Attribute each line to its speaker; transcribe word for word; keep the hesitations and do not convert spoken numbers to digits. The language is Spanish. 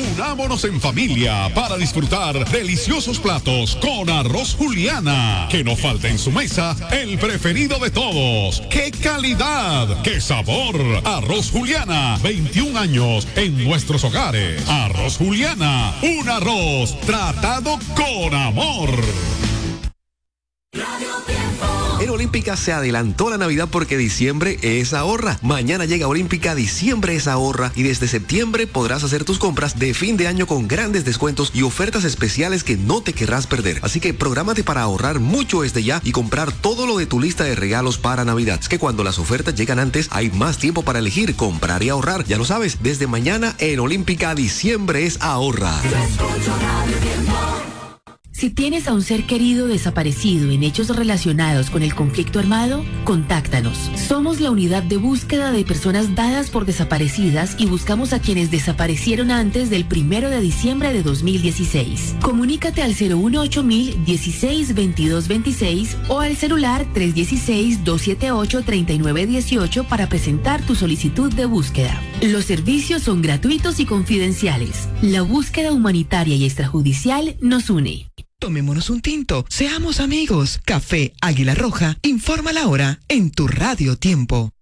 Speaker 1: Unámonos en familia para disfrutar deliciosos platos con Arroz Juliana. Que no falte en su mesa el preferido de todos. ¡Qué calidad! ¡Qué sabor! Arroz Juliana, veintiún años en nuestros hogares. Arroz Juliana, un arroz tratado con amor.
Speaker 2: En Olímpica se adelantó la Navidad porque diciembre es ahorra. Mañana llega Olímpica, diciembre es ahorra y desde septiembre podrás hacer tus compras de fin de año con grandes descuentos y ofertas especiales que no te querrás perder. Así que prográmate para ahorrar mucho desde ya y comprar todo lo de tu lista de regalos para Navidad. Es que cuando las ofertas llegan antes hay más tiempo para elegir, comprar y ahorrar. Ya lo sabes, desde mañana en Olímpica, diciembre es ahorra.
Speaker 3: Si tienes a un ser querido desaparecido en hechos relacionados con el conflicto armado, contáctanos. Somos la unidad de búsqueda de personas dadas por desaparecidas y buscamos a quienes desaparecieron antes del primero de diciembre de dos mil dieciséis. Comunícate al cero uno ocho mil dieciséis veintidós veintiséis o al celular tres uno seis, dos siete ocho, tres nueve uno ocho para presentar tu solicitud de búsqueda. Los servicios son gratuitos y confidenciales. La búsqueda humanitaria y extrajudicial nos une.
Speaker 4: Tomémonos un tinto, seamos amigos. Café Águila Roja, informa la hora en tu Radio Tiempo.